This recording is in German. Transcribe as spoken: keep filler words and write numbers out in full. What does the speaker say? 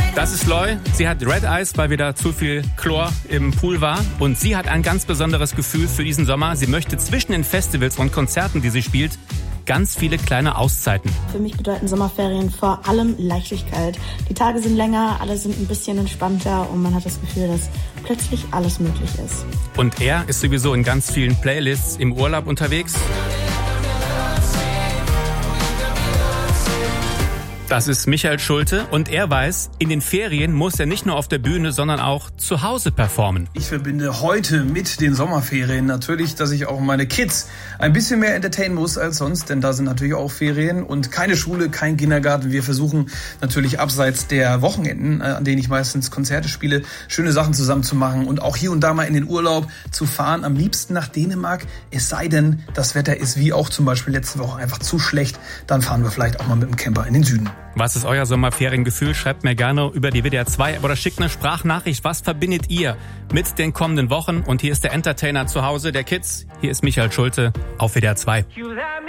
Das ist Loy. Sie hat Red Eyes, weil wieder zu viel Chlor im Pool war. Und sie hat ein ganz besonderes Gefühl für diesen Sommer. Sie möchte zwischen den Festivals und Konzerten, die sie spielt, ganz viele kleine Auszeiten. Für mich bedeuten Sommerferien vor allem Leichtigkeit. Die Tage sind länger, alle sind ein bisschen entspannter und man hat das Gefühl, dass plötzlich alles möglich ist. Und er ist sowieso in ganz vielen Playlists im Urlaub unterwegs. Das ist Michael Schulte und er weiß, in den Ferien muss er nicht nur auf der Bühne, sondern auch zu Hause performen. Ich verbinde heute mit den Sommerferien natürlich, dass ich auch meine Kids ein bisschen mehr entertainen muss als sonst, denn da sind natürlich auch Ferien und keine Schule, kein Kindergarten. Wir versuchen natürlich abseits der Wochenenden, an denen ich meistens Konzerte spiele, schöne Sachen zusammen zu machen und auch hier und da mal in den Urlaub zu fahren, am liebsten nach Dänemark, es sei denn, das Wetter ist wie auch zum Beispiel letzte Woche einfach zu schlecht, dann fahren wir vielleicht auch mal mit dem Camper in den Süden. Was ist euer Sommerferiengefühl? Schreibt mir gerne über die W D R zwei oder schickt eine Sprachnachricht. Was verbindet ihr mit den kommenden Wochen? Und hier ist der Entertainer zu Hause der Kids. Hier ist Michael Schulte auf W D R zwei.